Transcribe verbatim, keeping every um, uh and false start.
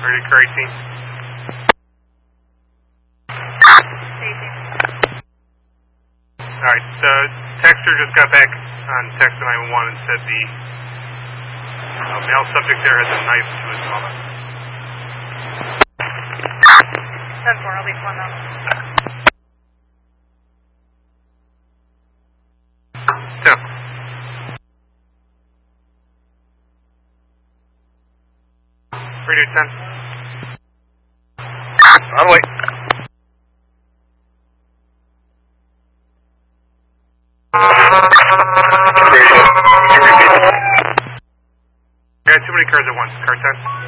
Ready to car eighteen. Alright, the texter just got back on text nine one one and said the uh, male subject there has a knife to his mother. ten four, I'll be one now. ten. Radio ten. On the way. We got too many cars at once. Car ten.